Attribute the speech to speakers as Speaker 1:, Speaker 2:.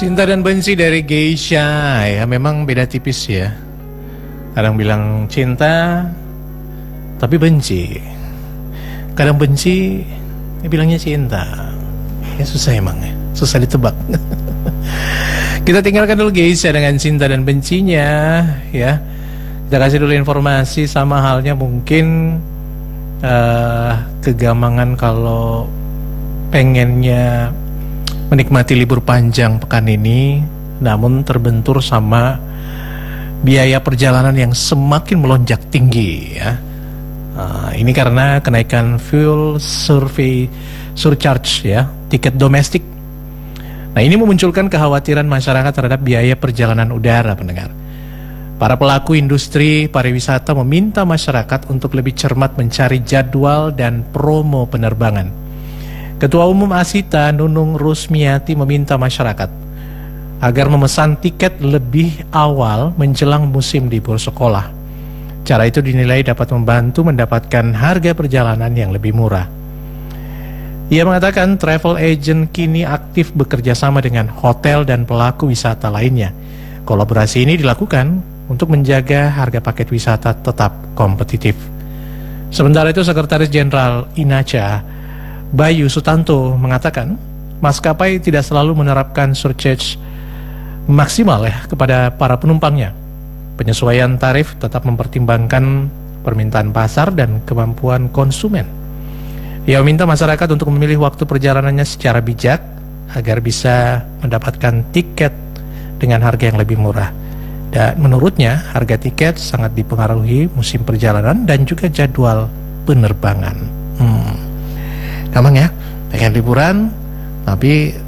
Speaker 1: Cinta dan benci dari Geisha ya memang beda tipis ya. Kadang bilang cinta tapi benci. Kadang benci dia bilangnya cinta. Ya susah emang ya, susah ditebak. Kita tinggalkan dulu Geisha dengan cinta dan bencinya ya. Kita kasih dulu informasi sama halnya mungkin kegamangan kalau pengennya menikmati libur panjang pekan ini, namun terbentur sama biaya perjalanan yang semakin melonjak tinggi ya. Ini karena kenaikan fuel surcharge ya, tiket domestik. Nah, ini memunculkan kekhawatiran masyarakat terhadap biaya perjalanan udara, pendengar. Para pelaku industri pariwisata meminta masyarakat untuk lebih cermat mencari jadwal dan promo penerbangan. Ketua Umum Asita Nunung Rusmiati meminta masyarakat agar memesan tiket lebih awal menjelang musim libur sekolah. Cara itu dinilai dapat membantu mendapatkan harga perjalanan yang lebih murah. Ia mengatakan travel agent kini aktif bekerja sama dengan hotel dan pelaku wisata lainnya. Kolaborasi ini dilakukan untuk menjaga harga paket wisata tetap kompetitif. Sementara itu Sekretaris Jenderal INACA Bayu Sutanto mengatakan maskapai tidak selalu menerapkan surcharge maksimal ya kepada para penumpangnya. Penyesuaian tarif tetap mempertimbangkan permintaan pasar dan kemampuan konsumen. Ia meminta masyarakat untuk memilih waktu perjalanannya secara bijak agar bisa mendapatkan tiket dengan harga yang lebih murah. Dan menurutnya harga tiket sangat dipengaruhi musim perjalanan dan juga jadwal penerbangan. Gampang ya, pengen liburan tapi